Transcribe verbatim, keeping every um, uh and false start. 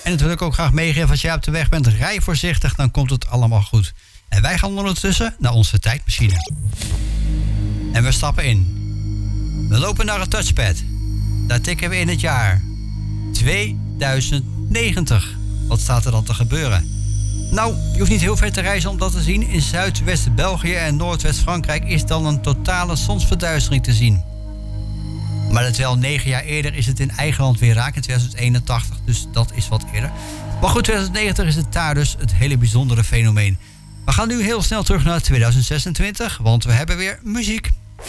En natuurlijk ook graag meegeven als jij op de weg bent. Rij voorzichtig, dan komt het allemaal goed. En wij gaan ondertussen naar onze tijdmachine. En we stappen in. We lopen naar het touchpad. Daar tikken we in het jaar tweeduizend negentig. Wat staat er dan te gebeuren? Nou, je hoeft niet heel ver te reizen om dat te zien. In Zuidwest-België en Noordwest-Frankrijk is dan een totale zonsverduistering te zien. Maar terwijl negen jaar eerder is het in eigen land weer raak in tweeduizend eenentachtig. Dus dat is wat eerder. Maar goed, tweeduizend negentig is het daar dus het hele bijzondere fenomeen. We gaan nu heel snel terug naar tweeduizend zesentwintig, want we hebben weer muziek.